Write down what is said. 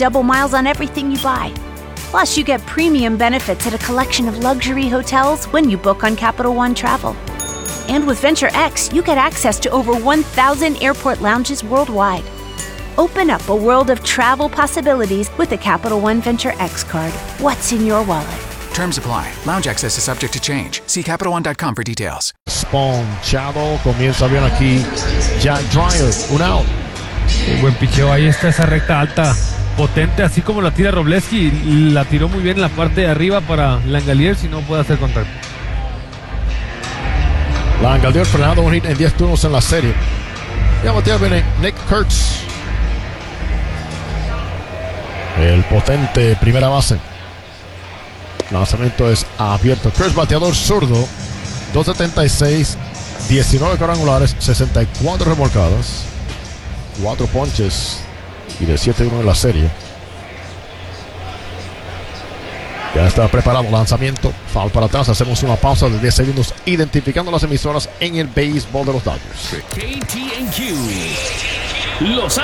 double miles on everything you buy. Plus, you get premium benefits at a collection of luxury hotels when you book on Capital One Travel. And with Venture X, you get access to over 1,000 airport lounges worldwide. Open up a world of travel possibilities with the Capital One Venture X card. What's in your wallet? Terms apply. Lounge access is subject to change. See CapitalOne.com for details. Ponchado, comienza bien aquí Jack Dreyer, un out. Buen picheo, ahí está esa recta alta, potente, así como la tira Robleski. La tiró muy bien en la parte de arriba para Langeliers, si no puede hacer contacto. Langeliers frenado un hit en 10 turnos en la serie. Y a batear viene Nick Kurtz, el potente primera base. Lanzamiento es abierto. Kurtz, bateador zurdo, 276, 19 cuadrangulares, 64 remolcadas, 4 ponches y de 7-1 en la serie. Ya está preparado. Lanzamiento, foul para atrás. Hacemos una pausa de 10 segundos identificando las emisoras en el béisbol de los Dodgers. KTNQ. Los